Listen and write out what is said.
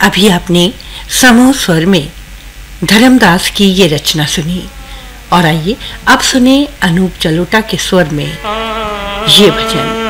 अभी आपने समूह स्वर में धर्मदास की ये रचना सुनी और आइए अब सुने अनूप जलोटा के स्वर में ये भजन।